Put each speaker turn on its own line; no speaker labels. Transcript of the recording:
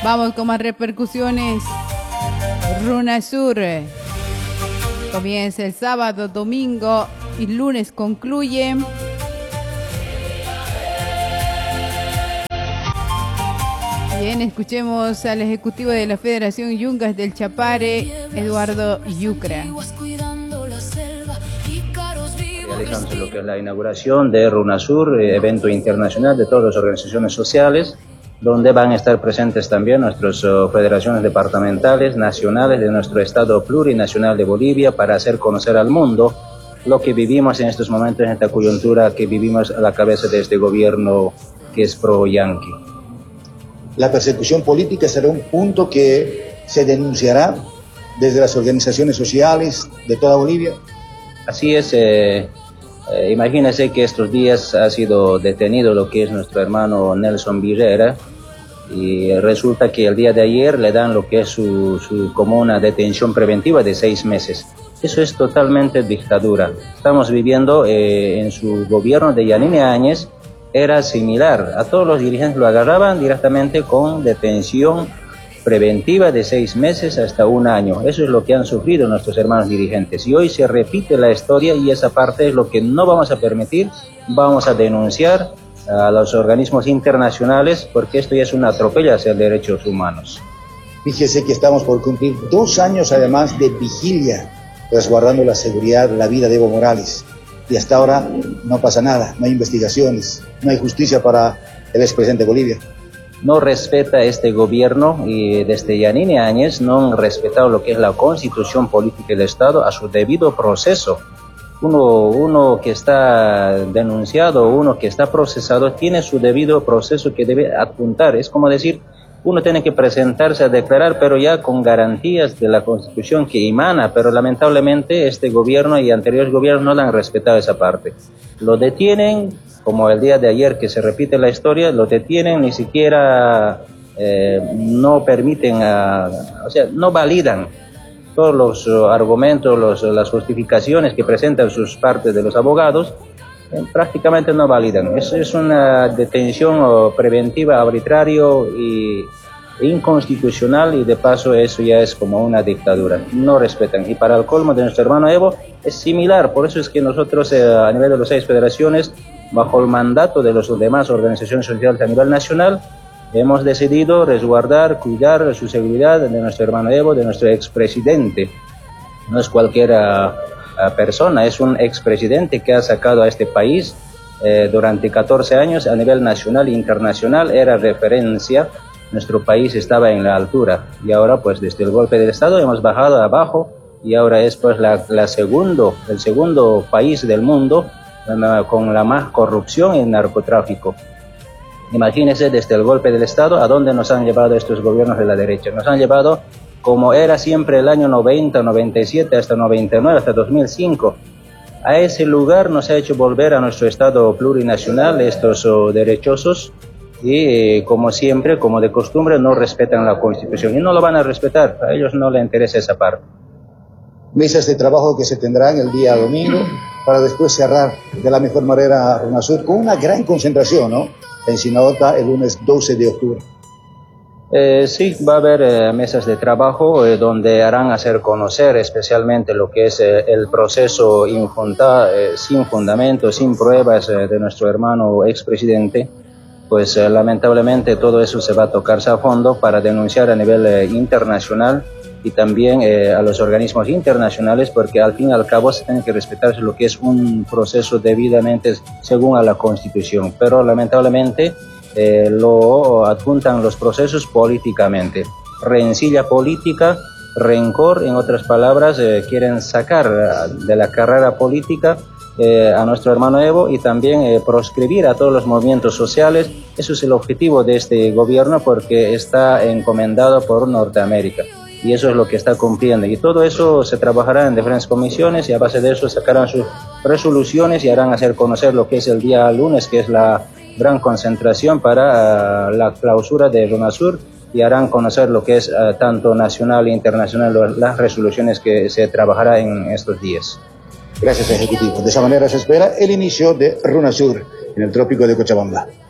Vamos con más repercusiones. RUNASUR comienza el sábado, domingo y lunes concluye. Bien, escuchemos al ejecutivo de la Federación Yungas del Chapare, Eduardo Yucra.
Realizamos lo que es la inauguración de RUNASUR, evento internacional de todas las organizaciones sociales, donde van a estar presentes también nuestras federaciones departamentales, nacionales de nuestro estado plurinacional de Bolivia, para hacer conocer al mundo lo que vivimos en estos momentos, en esta coyuntura que vivimos a la cabeza de este gobierno que es pro-yanqui.
La persecución política será un punto que se denunciará desde las organizaciones sociales de toda Bolivia.
Así es, imagínense que estos días ha sido detenido lo que es nuestro hermano Nelson Virera, y resulta que el día de ayer le dan lo que es su como una detención preventiva de 6 meses. Eso es totalmente dictadura. Estamos viviendo en su gobierno de Yanine Áñez, era similar. A todos los dirigentes lo agarraban directamente con detención preventiva de 6 meses hasta 1 año. Eso es lo que han sufrido nuestros hermanos dirigentes. Y hoy se repite la historia, y esa parte es lo que no vamos a permitir. Vamos a denunciar a los organismos internacionales, porque esto ya es una atropella hacia derechos humanos.
Fíjese que estamos por cumplir 2 años además de vigilia, resguardando la seguridad, la vida de Evo Morales. Y hasta ahora no pasa nada, no hay investigaciones, no hay justicia para el expresidente de Bolivia.
No respeta este gobierno, y desde Yanine Áñez no han respetado lo que es la constitución política del Estado a su debido proceso. Uno que está denunciado, uno que está procesado, tiene su debido proceso que debe adjuntar. Es como decir, uno tiene que presentarse a declarar, pero ya con garantías de la Constitución que emana, pero lamentablemente este gobierno y anteriores gobiernos no le han respetado esa parte. Lo detienen, como el día de ayer que se repite la historia, lo detienen, ni siquiera no permiten, o sea, no validan todos los argumentos, las justificaciones que presentan sus partes de los abogados, prácticamente no validan. Eso es una detención preventiva, arbitrario e inconstitucional, y de paso eso ya es como una dictadura. No respetan. Y para el colmo de nuestro hermano Evo es similar. Por eso es que nosotros a nivel de las 6 federaciones, bajo el mandato de las demás organizaciones sociales a nivel nacional, hemos decidido resguardar, cuidar su seguridad de nuestro hermano Evo, de nuestro expresidente. No es cualquier persona, es un expresidente que ha sacado a este país durante 14 años a nivel nacional e internacional, era referencia. Nuestro país estaba en la altura, y ahora pues desde el golpe del Estado hemos bajado abajo, y ahora es pues el segundo país del mundo con la más corrupción y narcotráfico. Imagínense desde el golpe del Estado a dónde nos han llevado estos gobiernos de la derecha. Nos han llevado como era siempre el año 90, 97, hasta 99, hasta 2005. A ese lugar nos ha hecho volver a nuestro Estado plurinacional estos derechosos, y como siempre, como de costumbre, no respetan la Constitución y no lo van a respetar. A ellos no les interesa esa parte.
Mesas de trabajo que se tendrán el día domingo para después cerrar de la mejor manera RUNASUR con una gran concentración, ¿no?, en Sinaloa el lunes 12 de octubre.
Sí, va a haber mesas de trabajo donde harán hacer conocer especialmente lo que es el proceso sin fundamento, sin pruebas de nuestro hermano expresidente. Pues lamentablemente todo eso se va a tocarse a fondo para denunciar a nivel internacional, y también a los organismos internacionales, porque al fin y al cabo se tiene que respetarse lo que es un proceso debidamente según a la Constitución, pero lamentablemente lo adjuntan los procesos políticamente. Rencilla política, rencor, en otras palabras, quieren sacar de la carrera política a nuestro hermano Evo, y también proscribir a todos los movimientos sociales. Eso es el objetivo de este gobierno, porque está encomendado por Norteamérica, y eso es lo que está cumpliendo. Y todo eso se trabajará en diferentes comisiones, y a base de eso sacarán sus resoluciones y harán hacer conocer lo que es el día lunes, que es la gran concentración para la clausura de RUNASUR, y harán conocer lo que es tanto nacional e internacional las resoluciones que se trabajará en estos días.
Gracias, Ejecutivo. De esa manera se espera el inicio de RUNASUR en el trópico de Cochabamba.